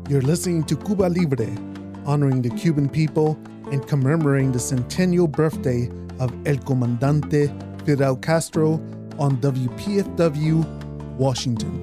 You're listening to Cuba Libre, honoring the Cuban people and commemorating the centennial birthday of El Comandante Fidel Castro on WPFW, Washington.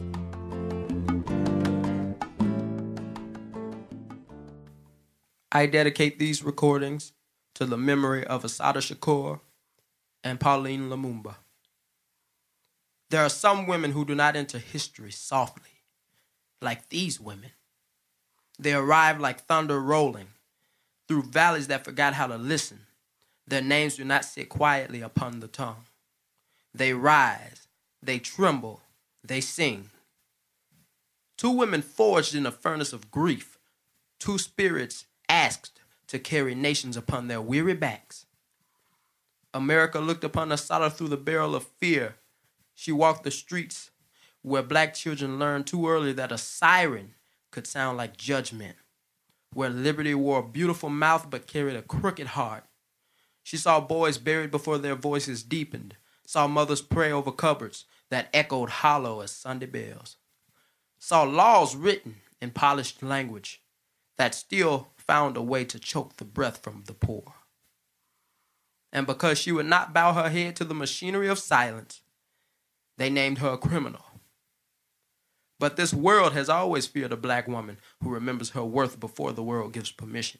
I dedicate these recordings to the memory of Assata Shakur and Pauline Lumumba. There are some women who do not enter history softly, like these women. They arrive like thunder rolling through valleys that forgot how to listen. Their names do not sit quietly upon the tongue. They rise, they tremble, they sing. Two women forged in a furnace of grief, two spirits asked to carry nations upon their weary backs. America looked upon Assata through the barrel of fear. She walked the streets where black children learned too early that a siren could sound like judgment, where liberty wore a beautiful mouth but carried a crooked heart. She saw boys buried before their voices deepened, saw mothers pray over cupboards that echoed hollow as Sunday bells, saw laws written in polished language that still found a way to choke the breath from the poor. And because she would not bow her head to the machinery of silence, they named her a criminal. But this world has always feared a black woman who remembers her worth before the world gives permission.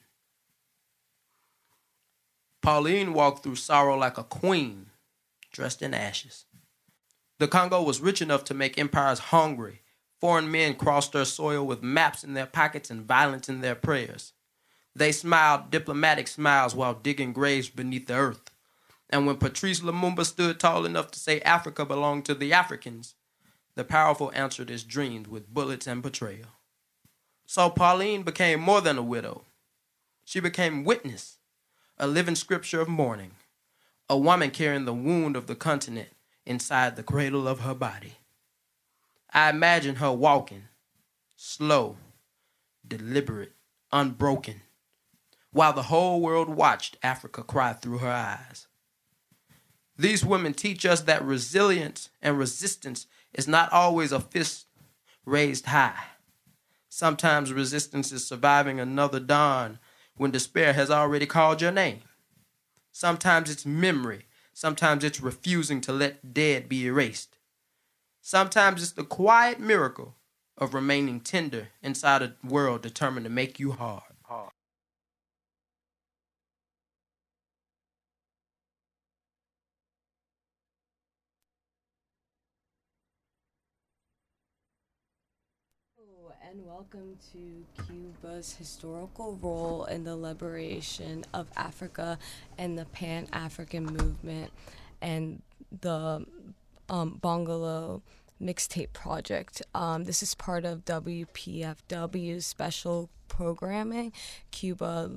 Pauline walked through sorrow like a queen, dressed in ashes. The Congo was rich enough to make empires hungry. Foreign men crossed their soil with maps in their pockets and violence in their prayers. They smiled diplomatic smiles while digging graves beneath the earth. And when Patrice Lumumba stood tall enough to say Africa belonged to the Africans, the powerful answered his dreams with bullets and betrayal. So Pauline became more than a widow. She became witness, a living scripture of mourning, a woman carrying the wound of the continent inside the cradle of her body. I imagine her walking, slow, deliberate, unbroken, while the whole world watched Africa cry through her eyes. These women teach us that resilience and resistance is not always a fist raised high. Sometimes resistance is surviving another dawn when despair has already called your name. Sometimes it's memory. Sometimes it's refusing to let dead be erased. Sometimes it's the quiet miracle of remaining tender inside a world determined to make you hard. And welcome to Cuba's historical role in the liberation of Africa and the Pan-African movement and the Bongolo Mixtape Project. This is part of WPFW's special programming, Cuba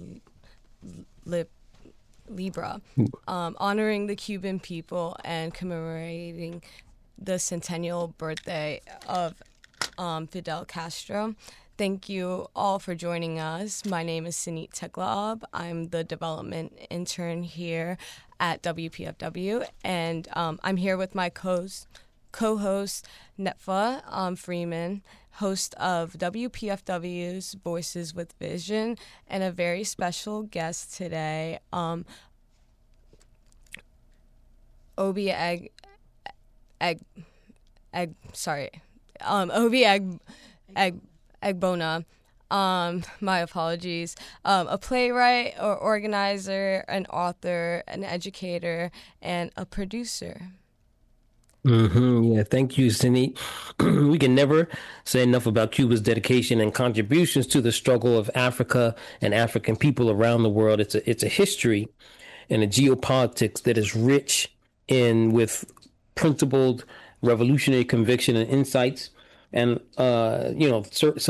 Libre, honoring the Cuban people and commemorating the centennial birthday of Fidel Castro. Thank you all for joining us. My name is Sinit Teklaab. I'm the development intern here at WPFW, and I'm here with my co-host Netfa Freeman, host of WPFW's Voices with Vision, and a very special guest today, Obi Egbona, my apologies, a playwright or organizer, an author, an educator, and a producer. Yeah, thank you, Cindy. We can never say enough about Cuba's dedication and contributions to the struggle of Africa and African people around the world. It's a history and a geopolitics that is rich with principled revolutionary conviction and insights. And, some